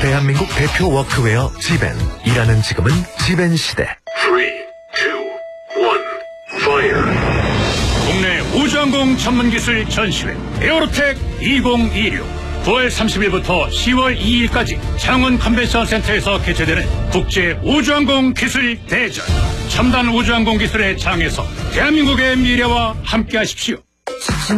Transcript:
대한민국 대표 워크웨어 지벤. 일하는 지금은 지벤 시대. 3, 2, 1, fire. 국내 우주항공 전문기술 전시회 에어로텍 2026 9월 30일부터 10월 2일까지 창원 컨벤션 센터에서 개최되는 국제 우주항공 기술 대전. 첨단 우주항공 기술의 장에서 대한민국의 미래와 함께하십시오.